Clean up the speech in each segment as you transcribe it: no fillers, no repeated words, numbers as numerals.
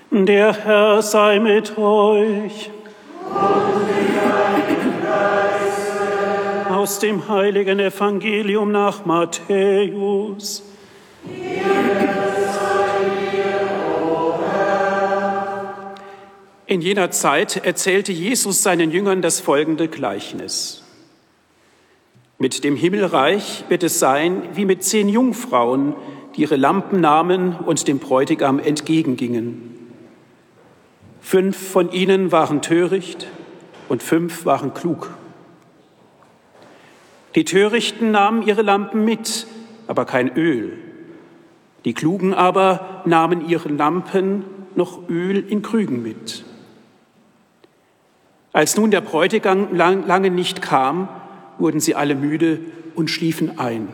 Der Herr sei mit euch. Und mit deinem Geiste. Aus dem heiligen Evangelium nach Matthäus. In jener Zeit erzählte Jesus seinen Jüngern das folgende Gleichnis. Mit dem Himmelreich wird es sein wie mit 10 Jungfrauen, die ihre Lampen nahmen und dem Bräutigam entgegengingen. 5 von ihnen waren töricht und 5 waren klug. Die Törichten nahmen ihre Lampen mit, aber kein Öl. Die Klugen aber nahmen ihre Lampen noch Öl in Krügen mit. Als nun der Bräutigam lange nicht kam, wurden sie alle müde und schliefen ein.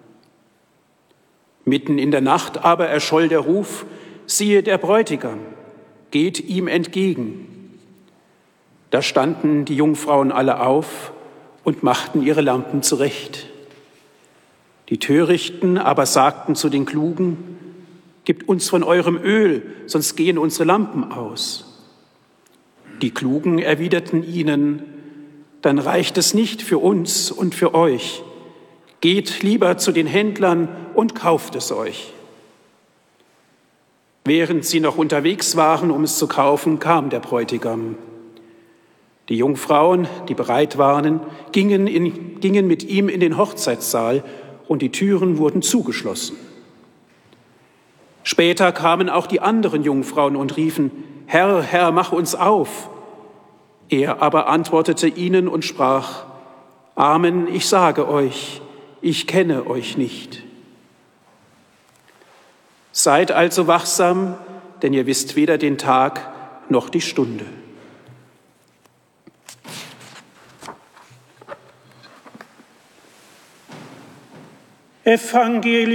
Mitten in der Nacht aber erscholl der Ruf: Siehe, der Bräutigam, geht ihm entgegen. Da standen die Jungfrauen alle auf und machten ihre Lampen zurecht. Die Törichten aber sagten zu den Klugen: Gebt uns von eurem Öl, sonst gehen unsere Lampen aus. Die Klugen erwiderten ihnen: Dann reicht es nicht für uns und für euch. Geht lieber zu den Händlern und kauft es euch. Während sie noch unterwegs waren, um es zu kaufen, kam der Bräutigam. Die Jungfrauen, die bereit waren, gingen mit ihm in den Hochzeitssaal und die Türen wurden zugeschlossen. Später kamen auch die anderen Jungfrauen und riefen: Herr, Herr, mach uns auf. Er aber antwortete ihnen und sprach: Amen, ich sage euch, ich kenne euch nicht. Seid also wachsam, denn ihr wisst weder den Tag noch die Stunde. Evangelium